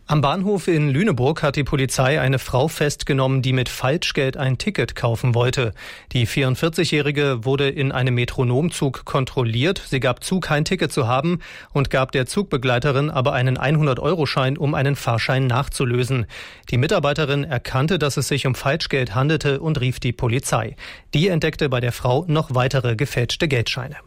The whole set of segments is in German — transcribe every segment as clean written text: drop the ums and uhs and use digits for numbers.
Am Bahnhof in Lüneburg hat die Polizei eine Frau festgenommen, die mit Falschgeld ein Ticket kaufen wollte. Die 44-Jährige wurde in einem Metronomzug kontrolliert. Sie gab zu, kein Ticket zu haben und gab der Zugbegleiterin aber einen 100-Euro-Schein, um einen Fahrschein nachzulösen. Die Mitarbeiterin erkannte, dass es sich um Falschgeld handelte und rief die Polizei. Die entdeckte bei der Frau noch weitere gefälschte Geldscheine.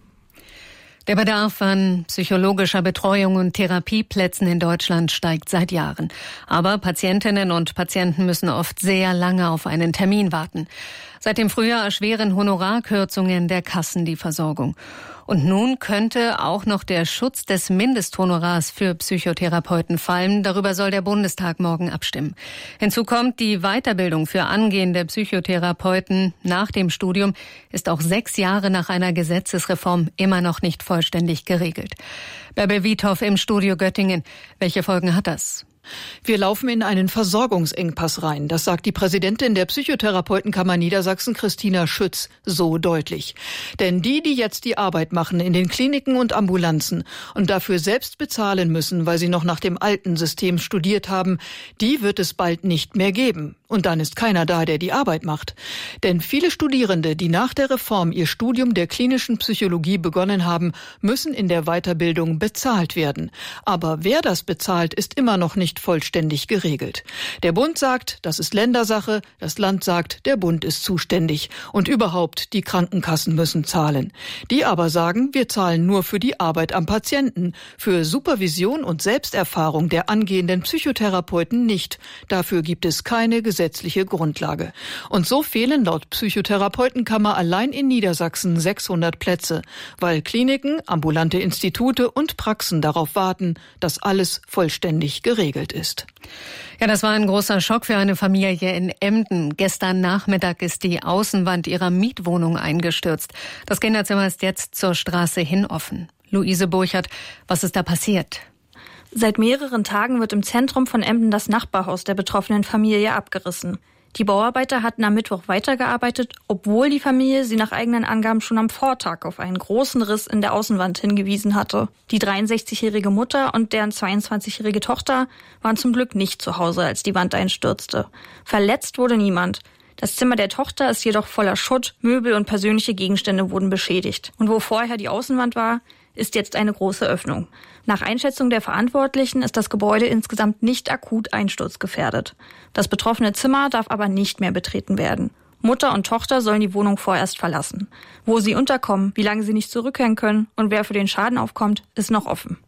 Der Bedarf an psychologischer Betreuung und Therapieplätzen in Deutschland steigt seit Jahren. Aber Patientinnen und Patienten müssen oft sehr lange auf einen Termin warten. Seit dem Frühjahr erschweren Honorarkürzungen der Kassen die Versorgung. Und nun könnte auch noch der Schutz des Mindesthonorars für Psychotherapeuten fallen. Darüber soll der Bundestag morgen abstimmen. Hinzu kommt, die Weiterbildung für angehende Psychotherapeuten nach dem Studium ist auch 6 Jahre nach einer Gesetzesreform immer noch nicht vollständig geregelt. Bärbel Wiethoff im Studio Göttingen. Welche Folgen hat das? Wir laufen in einen Versorgungsengpass rein. Das sagt die Präsidentin der Psychotherapeutenkammer Niedersachsen, Christina Schütz, so deutlich. Denn die jetzt die Arbeit machen in den Kliniken und Ambulanzen und dafür selbst bezahlen müssen, weil sie noch nach dem alten System studiert haben, die wird es bald nicht mehr geben. Und dann ist keiner da, der die Arbeit macht. Denn viele Studierende, die nach der Reform ihr Studium der klinischen Psychologie begonnen haben, müssen in der Weiterbildung bezahlt werden. Aber wer das bezahlt, ist immer noch nicht vollständig geregelt. Der Bund sagt, das ist Ländersache, das Land sagt, der Bund ist zuständig. Und überhaupt, die Krankenkassen müssen zahlen. Die aber sagen, wir zahlen nur für die Arbeit am Patienten, für Supervision und Selbsterfahrung der angehenden Psychotherapeuten nicht. Dafür gibt es keine gesetzliche Grundlage. Und so fehlen laut Psychotherapeutenkammer allein in Niedersachsen 600 Plätze, weil Kliniken, ambulante Institute und Praxen darauf warten, dass alles vollständig geregelt ist. Ja, das war ein großer Schock für eine Familie in Emden. Gestern Nachmittag ist die Außenwand ihrer Mietwohnung eingestürzt. Das Kinderzimmer ist jetzt zur Straße hin offen. Luise Burchert, was ist da passiert? Seit mehreren Tagen wird im Zentrum von Emden das Nachbarhaus der betroffenen Familie abgerissen. Die Bauarbeiter hatten am Mittwoch weitergearbeitet, obwohl die Familie sie nach eigenen Angaben schon am Vortag auf einen großen Riss in der Außenwand hingewiesen hatte. Die 63-jährige Mutter und deren 22-jährige Tochter waren zum Glück nicht zu Hause, als die Wand einstürzte. Verletzt wurde niemand. Das Zimmer der Tochter ist jedoch voller Schutt, Möbel und persönliche Gegenstände wurden beschädigt. Und wo vorher die Außenwand war, ist jetzt eine große Öffnung. Nach Einschätzung der Verantwortlichen ist das Gebäude insgesamt nicht akut einsturzgefährdet. Das betroffene Zimmer darf aber nicht mehr betreten werden. Mutter und Tochter sollen die Wohnung vorerst verlassen. Wo sie unterkommen, wie lange sie nicht zurückkehren können und wer für den Schaden aufkommt, ist noch offen.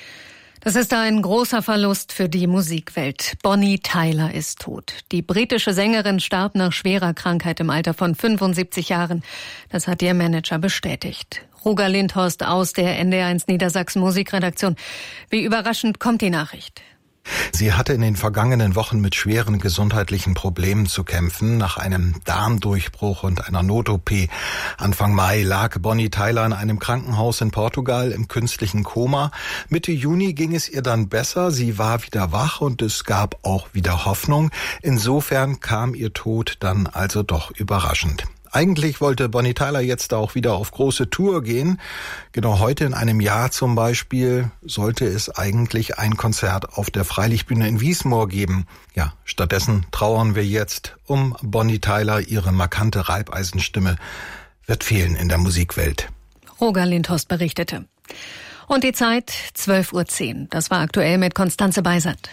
Das ist ein großer Verlust für die Musikwelt. Bonnie Tyler ist tot. Die britische Sängerin starb nach schwerer Krankheit im Alter von 75 Jahren. Das hat ihr Manager bestätigt. Roger Lindhorst aus der NDR1 Niedersachsen Musikredaktion. Wie überraschend kommt die Nachricht? Sie hatte in den vergangenen Wochen mit schweren gesundheitlichen Problemen zu kämpfen. Nach einem Darmdurchbruch und einer Not-OP Anfang Mai lag Bonnie Tyler in einem Krankenhaus in Portugal im künstlichen Koma. Mitte Juni ging es ihr dann besser. Sie war wieder wach und es gab auch wieder Hoffnung. Insofern kam ihr Tod dann also doch überraschend. Eigentlich wollte Bonnie Tyler jetzt auch wieder auf große Tour gehen. Genau heute in einem Jahr zum Beispiel sollte es eigentlich ein Konzert auf der Freilichtbühne in Wiesmoor geben. Ja, stattdessen trauern wir jetzt um Bonnie Tyler. Ihre markante Reibeisenstimme wird fehlen in der Musikwelt. Roger Lindhorst berichtete. Und die Zeit 12:10 Uhr. Das war aktuell mit Konstanze Beisert.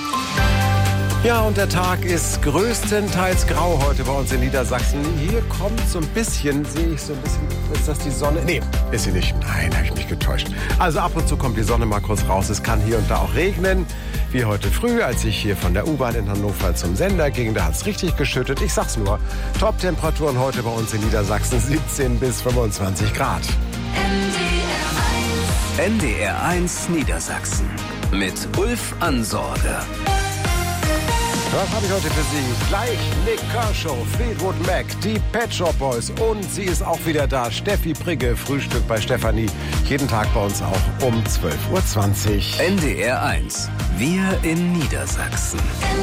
Ja, und der Tag ist größtenteils grau heute bei uns in Niedersachsen. Hier kommt so ein bisschen, sehe ich so ein bisschen, ist das die Sonne? Nee, ist sie nicht. Nein, habe ich mich getäuscht. Also ab und zu kommt die Sonne mal kurz raus. Es kann hier und da auch regnen. Wie heute früh, als ich hier von der U-Bahn in Hannover zum Sender ging, da hat es richtig geschüttet. Ich sag's nur, Top-Temperaturen heute bei uns in Niedersachsen 17 bis 25 Grad. NDR1 Niedersachsen mit Ulf Ansorge. Was habe ich heute für Sie? Gleich Nick Kershaw, Fleetwood Mac, die Pet Shop Boys und sie ist auch wieder da. Steffi Prigge, Frühstück bei Stefanie. Jeden Tag bei uns auch um 12:20 Uhr. NDR1, wir in Niedersachsen.